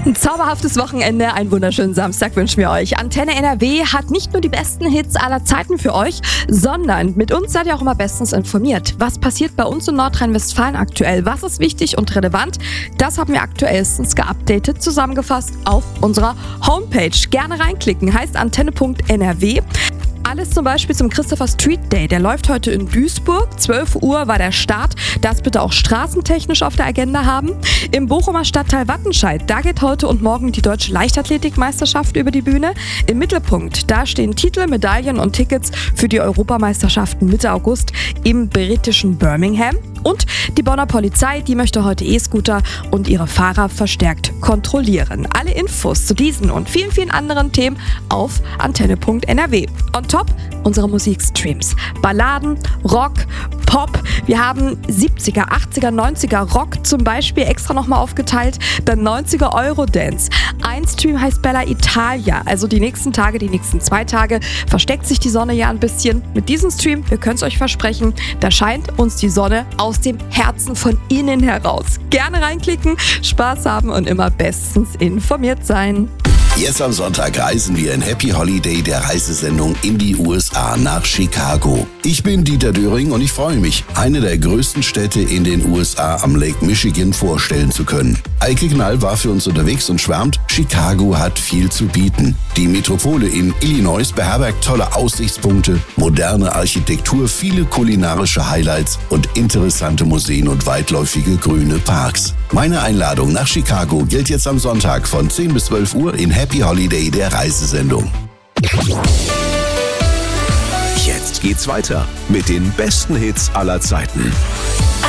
Ein zauberhaftes Wochenende, einen wunderschönen Samstag wünschen wir euch. Antenne NRW hat nicht nur die besten Hits aller Zeiten für euch, sondern mit uns seid ihr auch immer bestens informiert. Was passiert bei uns in Nordrhein-Westfalen aktuell? Was ist wichtig und relevant? Das haben wir aktuellstens geupdatet, zusammengefasst auf unserer Homepage. Gerne reinklicken, heißt antenne.nrw. Alles zum Beispiel zum Christopher Street Day. Der läuft heute in Duisburg. 12 Uhr war der Start. Das bitte auch straßentechnisch auf der Agenda haben. Im Bochumer Stadtteil Wattenscheid, da geht heute und morgen die Deutsche Leichtathletikmeisterschaft über die Bühne. Im Mittelpunkt, da stehen Titel, Medaillen und Tickets für die Europameisterschaften Mitte August im britischen Birmingham. Und die Bonner Polizei, die möchte heute E-Scooter und ihre Fahrer verstärkt kontrollieren. Alle Infos zu diesen und vielen, vielen anderen Themen auf antenne.nrw. On top unsere Musikstreams. Balladen, Rock, Pop. Wir haben 70er, 80er, 90er Rock zum Beispiel extra nochmal aufgeteilt. Dann 90er Eurodance. Ein Stream heißt Bella Italia. Also die nächsten Tage, die nächsten 2 Tage versteckt sich die Sonne ja ein bisschen. Mit diesem Stream, wir können es euch versprechen, da scheint uns die Sonne aus dem Herzen von innen heraus. Gerne reinklicken, Spaß haben und immer bestens informiert sein. Jetzt am Sonntag reisen wir in Happy Holiday der Reisesendung in die USA nach Chicago. Ich bin Dieter Döring und ich freue mich, eine der größten Städte in den USA am Lake Michigan vorstellen zu können. Eike Knall war für uns unterwegs und schwärmt, Chicago hat viel zu bieten. Die Metropole in Illinois beherbergt tolle Aussichtspunkte, moderne Architektur, viele kulinarische Highlights und interessante Museen und weitläufige grüne Parks. Meine Einladung nach Chicago gilt jetzt am Sonntag von 10 bis 12 Uhr in Happy Holiday der Reisesendung. Jetzt geht's weiter mit den besten Hits aller Zeiten.